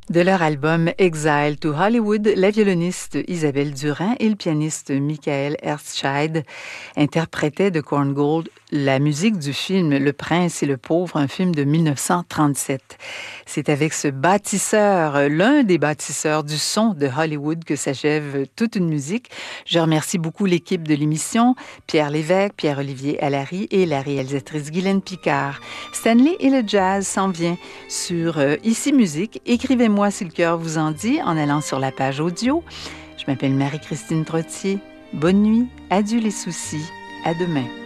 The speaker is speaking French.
De leur album Exile to Hollywood, la violoniste Isabelle Durand et le pianiste Michael Erstscheid interprétaient de Korngold la musique du film Le Prince et le Pauvre, un film de 1937. C'est avec ce bâtisseur, l'un des bâtisseurs du son de Hollywood, que s'achève toute une musique. Je remercie beaucoup l'équipe de l'émission, Pierre Lévesque, Pierre-Olivier Allary et la réalisatrice Guylaine Picard. Stanley et le jazz s'en vient sur Ici Musique. Écrivez-moi si le cœur vous en dit en allant sur la page audio. Je m'appelle Marie-Christine Trottier. Bonne nuit, adieu les soucis, à demain.